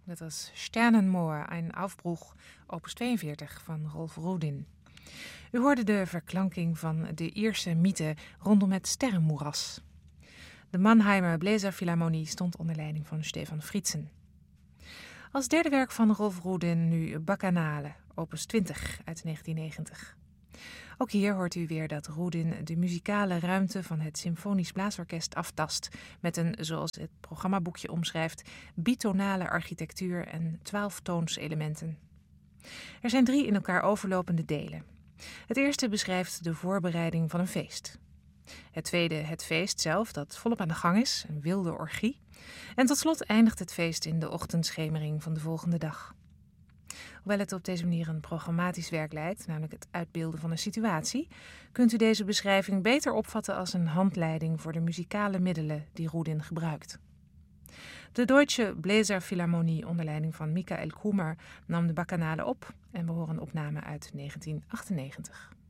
Dat was Sternenmoor, een Aufbruch, opus 42 van Rolf Rudin. U hoorde de verklanking van de Ierse mythe rondom het sterrenmoeras. De Mannheimer Bläserphilharmonie stond onder leiding van Stefan Fritzen. Als derde werk van Rolf Rudin nu Bacchanale, opus 20 uit 1990. Ook hier hoort u weer dat Rudin de muzikale ruimte van het Symfonisch Blaasorkest aftast met een, zoals het programmaboekje omschrijft, bitonale architectuur en 12-toonselementen. Er zijn 3 in elkaar overlopende delen. Het eerste beschrijft de voorbereiding van een feest. Het tweede het feest zelf, dat volop aan de gang is, een wilde orgie. En tot slot eindigt het feest in de ochtendschemering van de volgende dag. Hoewel het op deze manier een programmatisch werk lijkt, namelijk het uitbeelden van een situatie, kunt u deze beschrijving beter opvatten als een handleiding voor de muzikale middelen die Rudin gebruikt. De Deutsche Bläserphilharmonie onder leiding van Michael Kummer nam de Bacchanale op en we horen een opname uit 1998.